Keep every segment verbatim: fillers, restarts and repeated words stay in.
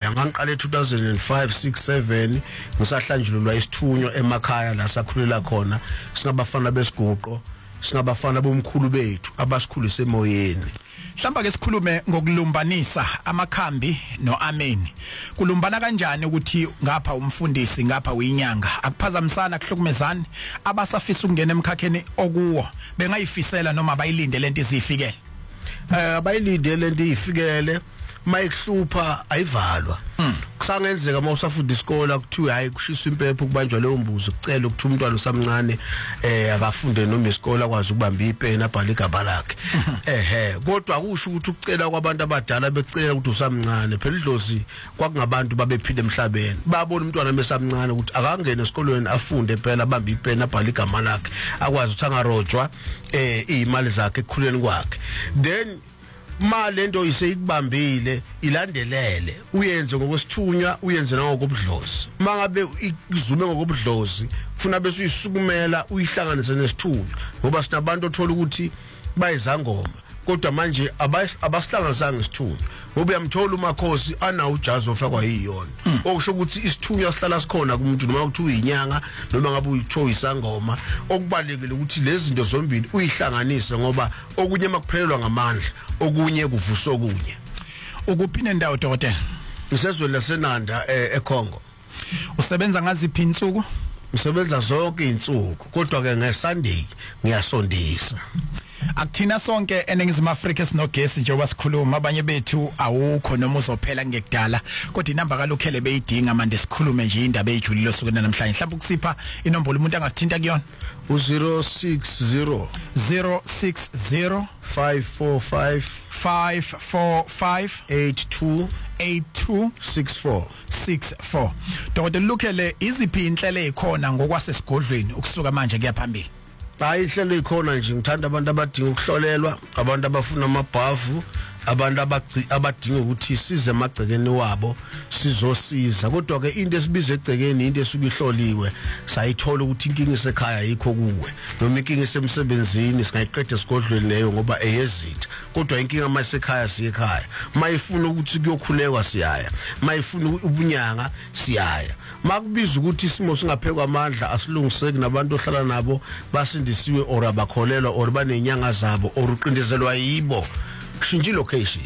ngangiqale two thousand five six seven ngisahlanjululwa isithunywa emakhaya la sakhulela khona singabafana besiguqo singabafana bomkhulu bethu abasikhulise emoyeni. Hlamba ke sikhulume ngokulumbanisa amakhambi noameni. Kulumbana kanjani ukuthi ngapha umfundisi ngapha uyinyanga akuphazamisana kuhlukumezana abasafisa ukungena emkhakheni okuwo bengayifisela noma bayilinde lento izifikele. Eh abayilinde lento izifikele mayikuhlupha ayivalwa. Kusangenzeka mawusafunda isikole akuthiwe hayi kushisa impepho kubanjwa leyo mbuzo kucela ukuthi umntwana usamncane eh akafunde noma isikole akwazi ukubamba ipeni abhale igaba lakhe. Ehe kodwa akusho ukuthi ukucela kwabantu abadala becela ukuthi usamncane phela idlozi kwakungabantu babephila emhlabeni babona umntwana mesamncane ukuthi akangene esikolweni afunde phela abambe ipeni abhale igama lakhe akwazi ukuthi angarojwa eh izimali zakhe ekukhuleni kwakhe. Then ma lento iseyikubambile ilandelele uyenze ngokwesithunywa uyenze ngokobudlozi mangabe izume ngokobudlozi ufuna bese uyisukumela uyihlanganise nesithunywa ngoba sinabantu othola ukuthi bayizangoma kodwa manje abasihlanganisanga isithunywa ngoba uyamthola umakhosi ana ujazi ofakwa yiyona okusho ukuthi isithunywa sihlala sikhona kumuntu noma ukuthi uyinyanga noma ngabe uyitho isangoma okubalekile ukuthi lezi zinto zombili uyihlanganise ngoba okunye makuphelelwa ngamandla okunye kuvusa okunye. Ukuphina endawo dokotela isezweni laseNanda eKongo usebenza ngaziphi insuku? Usebenza zonke izinsuku kodwa ke ngeSunday ngiyasondisa. Akuthina sonke eningizimu Afrika sinogesi nje wasikhuluma abanye bethu awukho noma uzophela ngekudala kodwa inamba kalukhele beyidinga manje sikhulume nje indaba ejulile sokuna namhlanje mhlawumbe ukusipha inombolo umuntu angakuthinta kuyona u zero six zero zero six zero five four five five four five eight two eight two six four six four. Dokotela Lukhele iziphi inhlelo ezikhona ngokwasesigodlweni ukusuka manje kuyaphambili? Hayi ihlelo ikhona nje ngithanda abantu abadinga ukuhlolelwa abantu abafuna amabhavu abantu abadinga ukuthi size emagcekeni wabo sizosiza kodwa ke into esibiza egcekeni into esukuhloliwe sayithola ukuthi inkinga esekhaya yikho kuwe noma inkinga esemsebenzini singayiqeda esigodlweni leyo ngoba eyezitha kodwa inkinga mayisekhaya siyekhaya mayifuna ukuthi kuyokhulekwa siyaya mayifuna ubunyanga siyaya makubiza ukuthi isimo singaphekwa amandla asilungiseki nabantu ohlala nabo basindisiwe or abakholelwa or banenyanga zabo or uqindezelwa yibo kushintsha location.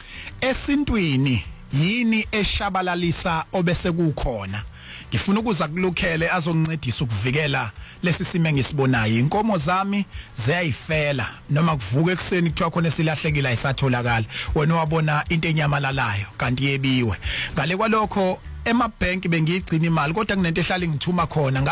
Esintwini yini eshabalalisa obese kukhona? Ngifuna ukuza kuLukhele azongincedisa ukuvikela lesi simo engisibonayo. Inkomo zami ziyayifela noma kuvuka ekseni kuthiwa khona silahlekile ayisatholakala. Wena wabona into enyamalalayo kanti yebiwe. Ngale kwalokho emabhenki bengiyigcina imali kodwa kunento ehlala ngithuma khona